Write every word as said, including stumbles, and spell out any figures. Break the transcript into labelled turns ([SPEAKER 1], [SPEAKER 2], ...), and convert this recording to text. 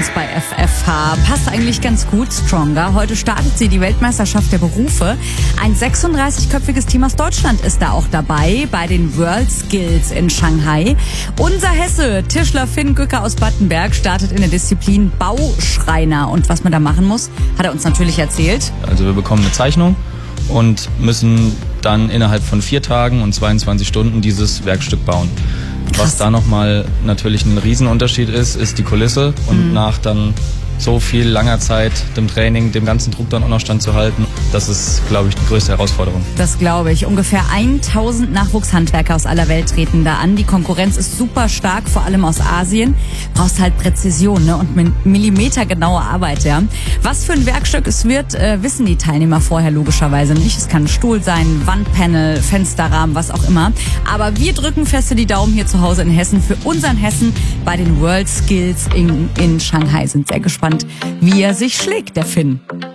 [SPEAKER 1] uns bei F F H. Passt eigentlich ganz gut, Stronger. Heute startet sie die Weltmeisterschaft der Berufe. Ein sechsunddreißigköpfiges Team aus Deutschland ist da auch dabei bei den World Skills in Shanghai. Unser Hesse, Tischler Finn Gücker aus Battenberg, startet in der Disziplin Bauschreiner. Und was man da machen muss, hat er uns natürlich erzählt.
[SPEAKER 2] Also wir bekommen eine Zeichnung und müssen dann innerhalb von vier Tagen und zweiundzwanzig Stunden dieses Werkstück bauen. Krass. Was da nochmal natürlich ein Riesenunterschied ist, ist die Kulisse. Und mhm. nach dann so viel langer Zeit, dem Training, dem ganzen Druck dann auch noch standzuhalten, das ist, glaube ich, die größte Herausforderung.
[SPEAKER 1] Das glaube ich. Ungefähr tausend Nachwuchshandwerker aus aller Welt treten da an. Die Konkurrenz ist super stark, vor allem aus Asien. Brauchst halt Präzision, ne? Und millimetergenaue Arbeit, ja. Was für ein Werkstück es wird, äh, wissen die Teilnehmer vorher logischerweise nicht. Es kann ein Stuhl sein, Wandpanel, Fensterrahmen, was auch immer. Aber wir drücken feste die Daumen hier zu Hause in Hessen für unseren Hessen bei den World Skills in, in Shanghai. Sind sehr gespannt, wie er sich schlägt, der Finn.